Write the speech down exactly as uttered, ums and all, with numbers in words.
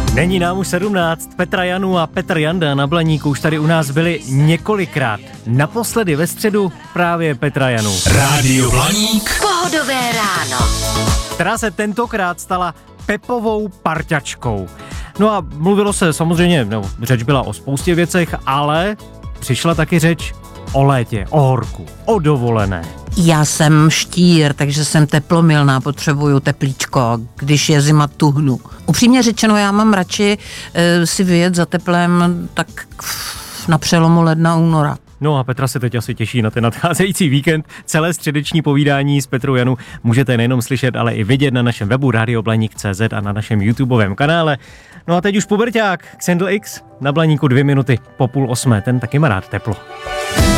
Není nám už sedmnáct. Petra Janu a Petr Janda na Blaníku už tady u nás byli několikrát. Naposledy ve středu právě Petra Janu. Rádio Blaník. Pohodové ráno. Která se tentokrát stala Pepovou parťačkou. No a mluvilo se samozřejmě, no, řeč byla o spoustě věcech, ale přišla taky řeč o létě, o horku, o dovolené. Já jsem štír, takže jsem teplomilná, potřebuju teplíčko, když je zima tuhnu. Upřímně řečeno, já mám radši e, si vyjet za teplem tak na přelomu ledna února. No a Petra se teď asi těší na ten nadcházející víkend. Celé středeční povídání s Petrou Janu můžete nejenom slyšet, ale i vidět na našem webu radio blaník tečka cé zet a na našem YouTubeovém kanále. No a teď už puberťák, Xandl X, na Blaníku dvě minuty po půl osmé, ten taky má rád teplo.